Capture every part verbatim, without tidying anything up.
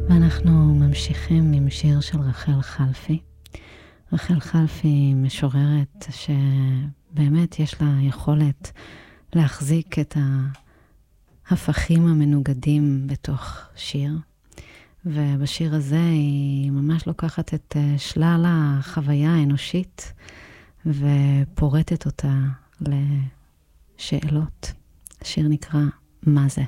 ואנחנו ממשיכים עם שיר של רחל חלפי. רחל חלפי משוררת שבאמת יש לה יכולת להחזיק את ההפכים המנוגדים בתוך שיר. ובשיר הזה היא ממש לוקחת את שלל החוויה האנושית ופורטת אותה לשאלות. השיר נקרא מה זה?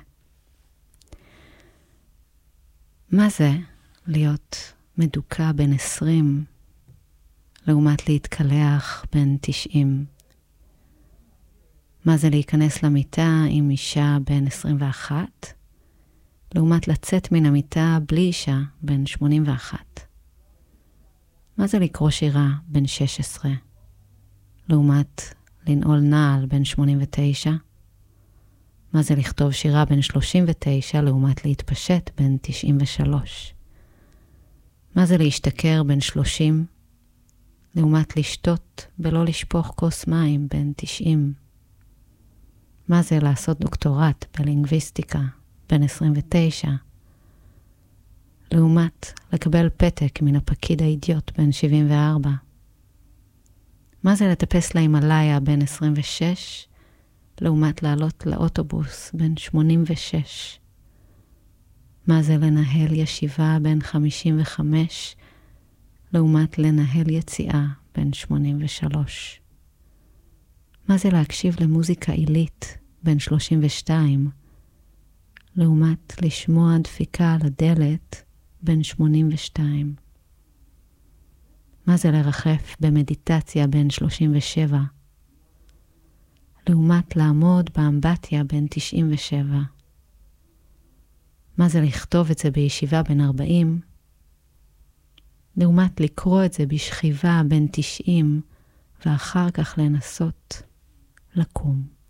מה זה להיות מדוקה בין עשרים לעומת להתקלח בין תשעים? מה זה להיכנס למיטה עם אישה בין עשרים ואחת לעומת לצאת מן המיטה בלי אישה בין שמונים ואחת? מה זה לקרוא שירה בין שש עשרה לעומת לנעול נעל בין שמונים ותשע? מה זה לכתוב שירה בין שלושים ותשע לעומת להתפשט בין תשעים ושלוש? מה זה להשתכר בין שלושים לעומת לשתות בלא לשפוך כוס מים בין תשעים? מה זה לעשות דוקטורט בלינגוויסטיקה בין עשרים ותשע לעומת לקבל פתק מן הפקיד האידיוט בין שבעים וארבע? מה זה לטפס להימלאיה בין עשרים ושש לעומת לעלות לאוטובוס בין שמונים ושש? מה זה לנהל ישיבה בין חמישים וחמש לעומת לנהל יציאה בין שמונים ושלוש? מה זה להקשיב למוזיקה עילית בין שלושים ושתיים לעומת לשמוע דפיקה על הדלת בין שמונים ושתיים? מה זה לרחף במדיטציה בין שלושים ושבע לעומת לעמוד באמבטיה בין תשעים ושבע? מה זה לכתוב את זה בישיבה בין ארבעים לעומת לקרוא את זה בשכיבה בין תשעים ואחר כך לנסות לקום?